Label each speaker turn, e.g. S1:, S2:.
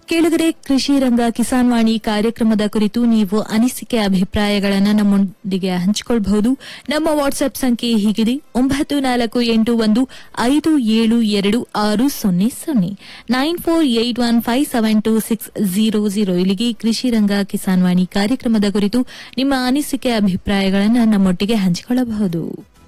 S1: ಕೇಳಿದರೆ ಕೃಷಿ ರಂಗ ಕಿಸಾನ್ ವಾಣಿ ಕಾರ್ಯಕ್ರಮದ ಕುರಿತು ನೀವು ಅನಿಸಿಕೆ ಅಭಿಪ್ರಾಯಗಳನ್ನು ನಮ್ಮೊಂದಿಗೆ ಹಂಚಿಕೊಳ್ಳಬಹುದು. ನಮ್ಮ ವಾಟ್ಸ್ಆಪ್ ಸಂಖ್ಯೆ ಹೀಗಿದೆ 9481572600 9481572600. ಇಲ್ಲಿಗೆ ಕೃಷಿ ರಂಗ ಕಿಸಾನ್ ವಾಣಿ ಕಾರ್ಯಕ್ರಮದ ಕುರಿತು ನಿಮ್ಮ ಅನಿಸಿಕೆ ಅಭಿಪ್ರಾಯಗಳನ್ನು ನಮ್ಮೊಟ್ಟಿಗೆ ಹಂಚಿಕೊಳ್ಳಬಹುದು.